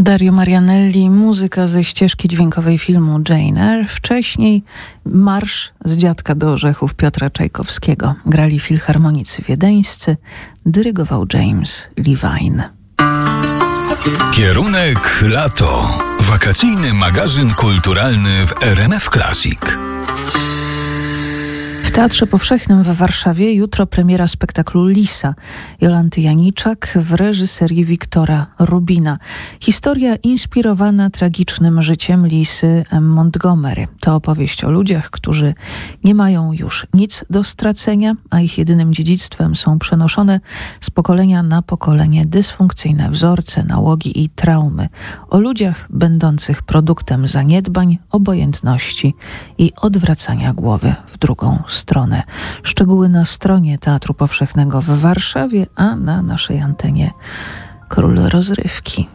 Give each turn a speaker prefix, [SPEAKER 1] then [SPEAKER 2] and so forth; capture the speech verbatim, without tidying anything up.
[SPEAKER 1] Dario Marianelli, muzyka ze ścieżki dźwiękowej filmu Jane Eyre. Wcześniej marsz z Dziadka do Orzechów Piotra Czajkowskiego. Grali filharmonicy wiedeńscy, dyrygował James Levine.
[SPEAKER 2] Kierunek lato. Wakacyjny magazyn kulturalny w R M F Classic.
[SPEAKER 1] W Teatrze Powszechnym w Warszawie jutro premiera spektaklu Lisa Jolanty Janiczak w reżyserii Wiktora Rubina. Historia inspirowana tragicznym życiem Lisy M. Montgomery. To opowieść o ludziach, którzy nie mają już nic do stracenia, a ich jedynym dziedzictwem są przenoszone z pokolenia na pokolenie dysfunkcyjne wzorce, nałogi i traumy. O ludziach będących produktem zaniedbań, obojętności i odwracania głowy w drugą stronę. stronę. Szczegóły na stronie Teatru Powszechnego w Warszawie, a na naszej antenie Król Rozrywki.